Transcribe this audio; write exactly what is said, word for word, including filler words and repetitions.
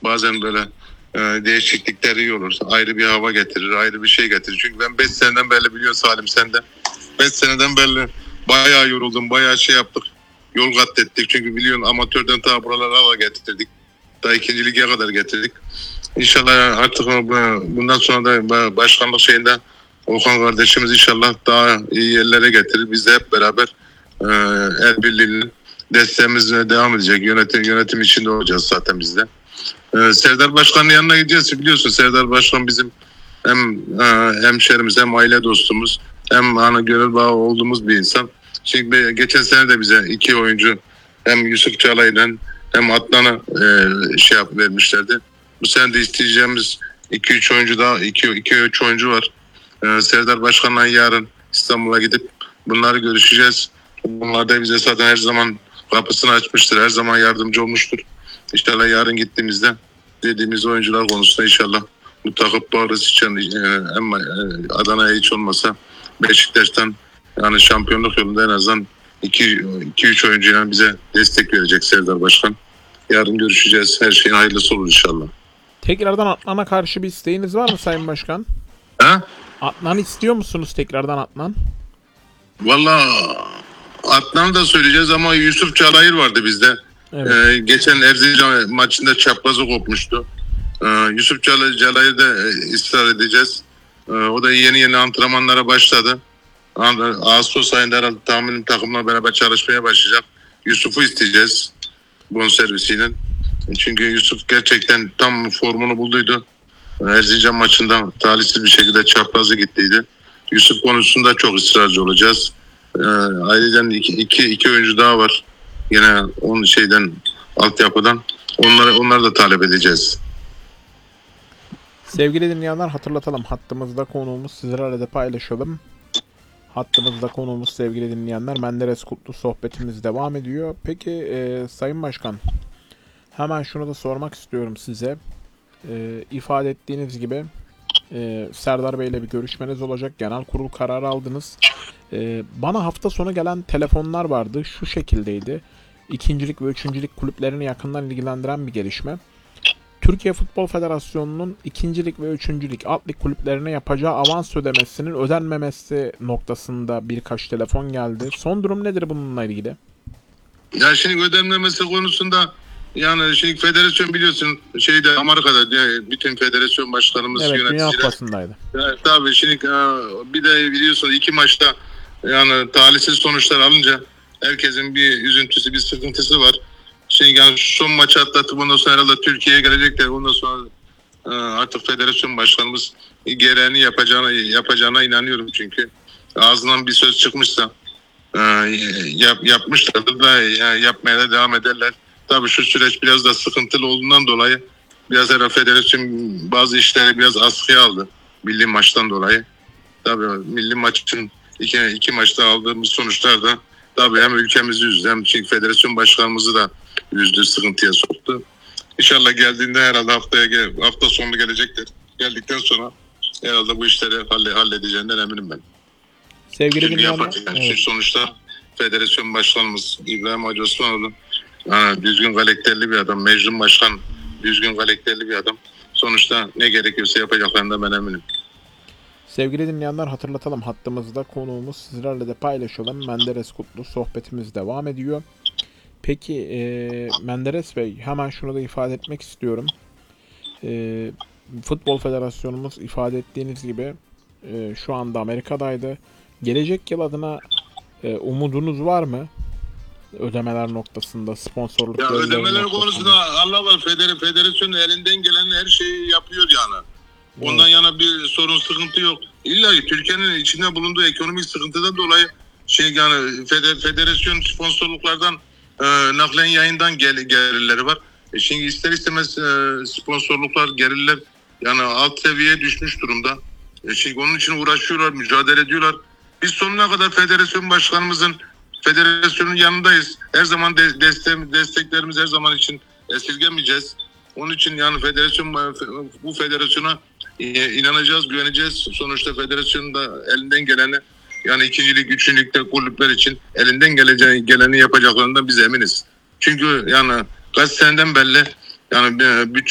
bazen böyle e, değişiklikler iyi olur. Ayrı bir hava getirir, ayrı bir şey getirir. Çünkü ben beş seneden beri biliyorsun Salim sen de. beş seneden beri bayağı yoruldum, bayağı şey yaptık. Yol kat ettik. Çünkü biliyorsun amatörden ta buralara getirdik. Daha ikinci lige kadar getirdik. İnşallah artık bundan sonra da başkanlık şeyinde Okan kardeşimiz inşallah daha iyi yerlere getirir. Biz de hep beraber e, el birliğiyle desteğimizle devam edecek. Yönetim yönetim içinde olacağız zaten biz de. E, Serdar Başkan'ın yanına gideceğiz. Biliyorsun Serdar Başkan bizim hem e, hemşerimiz hem aile dostumuz hem hani gönül bağı olduğumuz bir insan. Şimdi geçen sene de bize iki oyuncu hem Yusuf Çalay'la hem Adnan'a e, şey yap vermişlerdi. Bu sene de isteyeceğimiz iki üç oyuncu daha iki üç oyuncu var. Ee, Serdar Başkan'la yarın İstanbul'a gidip bunları görüşeceğiz. Bunlar da bize zaten her zaman kapısını açmıştır. Her zaman yardımcı olmuştur. İnşallah yarın gittiğimizde dediğimiz oyuncular konusunda inşallah bu takıp bağırız için e, ama e, Adana'ya hiç olmasa Beşiktaş'tan yani şampiyonluk yolunda en azından iki üç oyuncuyla bize destek verecek Serdar Başkan. Yarın görüşeceğiz. Her şeyin hayırlısı olur inşallah. Tekrardan Adnan'a karşı bir isteğiniz var mı Sayın Başkan? Ha? Adnan istiyor musunuz tekrardan Adnan? Valla Adnan'ı da söyleyeceğiz ama Yusuf Çalayır vardı bizde. Evet. Ee, geçen Erzincan maçında çaprazı kopmuştu. Ee, Yusuf Çalayır'ı da ısrar edeceğiz. Ee, o da yeni yeni antrenmanlara başladı. Ağustos ayında herhalde tahminim takımla beraber çalışmaya başlayacak. Yusuf'u isteyeceğiz bonservisiyle. Çünkü Yusuf gerçekten tam formunu bulduydu. Erzincan maçında talihsiz bir şekilde çaprazı gittiydi. Yusuf konusunda çok ısrarcı olacağız. Ee, aileden iki, iki, iki oyuncu daha var. Yine onun şeyden altyapıdan. Onları, onları da talep edeceğiz. Sevgili dinleyenler hatırlatalım. Hattımızda konuğumuz sizlerle de paylaşalım. Hattımızda konuğumuz sevgili dinleyenler Menderes Kutlu sohbetimiz devam ediyor. Peki e, Sayın Başkan hemen şunu da sormak istiyorum size. E, ifade ettiğiniz gibi e, Serdar Bey ile bir görüşmeniz olacak. Genel kurul kararı aldınız. E, bana hafta sonu gelen telefonlar vardı. Şu şekildeydi. İkincilik ve üçüncülük kulüplerini yakından ilgilendiren bir gelişme. Türkiye Futbol Federasyonu'nun ikincilik ve üçüncülük alt lig kulüplerine yapacağı avans ödemesinin ödenmemesi noktasında birkaç telefon geldi. Son durum nedir bununla ilgili? Ya şimdi ödenmemesi konusunda yani şimdi federasyon biliyorsun şeyde Amerika'da bütün federasyon başkanımız Evet, yöneticiler. Dünya Kupası'ndaydı. Evet, tabii şimdi bir de biliyorsun iki maçta yani talihsiz sonuçlar alınca herkesin bir üzüntüsü, bir sıkıntısı var. Şimdi yani son maçı atlatıp ondan sonra herhalde Türkiye'ye gelecekler. Ondan sonra artık federasyon başkanımız gereğini yapacağına yapacağına inanıyorum çünkü ağzından bir söz çıkmışsa yap, yapmışlardır da yapmaya da devam ederler. Tabii şu süreç biraz da sıkıntılı olduğundan dolayı biraz herhalde federasyon bazı işleri biraz askıya aldı milli maçtan dolayı. Tabii milli maçın iki, iki maçta aldığımız sonuçlar da tabii hem ülkemizi üzdü hem çünkü federasyon başkanımızı da üzdü, sıkıntıya soktu. İnşallah geldiğinde herhalde haftaya hafta sonu gelecektir. Geldikten sonra herhalde bu işleri halledeceğinden eminim ben. Sevgili Çünkü yapacak. Yani evet. Sonuçta federasyon başkanımız İbrahim Hacı Osmanoğlu ha, düzgün karakterli bir adam. Mecnun Başkan düzgün karakterli bir adam. Sonuçta ne gerekiyorsa yapacaklarından ben eminim. Sevgili dinleyenler hatırlatalım hattımızda konuğumuz sizlerle de paylaşalım. Menderes Kutlu sohbetimiz devam ediyor. Peki e, Menderes Bey hemen şunu da ifade etmek istiyorum. E, Futbol Federasyonumuz ifade ettiğiniz gibi e, şu anda Amerika'daydı. Gelecek yıl adına e, umudunuz var mı? Ödemeler noktasında, sponsorluk ya ödemeler noktasında. konusunda Allah var Feder Federasyonun elinden gelen her şeyi yapıyor yani. Ondan evet. Yana bir sorun sıkıntı yok. İlla ki Türkiye'nin içinde bulunduğu ekonomik sıkıntıdan dolayı şey yani feder, federasyon sponsorluklardan e, naklen yayından gel, gelirleri var. E şimdi ister istemez e, sponsorluklar gelirler yani alt seviyeye düşmüş durumda. E şimdi onun için uğraşıyorlar, mücadele ediyorlar. Biz sonuna kadar federasyon başkanımızın federasyonun yanındayız. Her zaman de, destek, desteklerimiz her zaman için esirgemeyeceğiz. Onun için yani federasyon bu federasyona e, inanacağız, güveneceğiz. Sonuçta federasyonun da elinden geleni yani ikincilik, üçüncülükte kulüpler için elinden geleceği, geleni yapacaklarından biz eminiz. Çünkü yani kaç seneden belli yani bütçe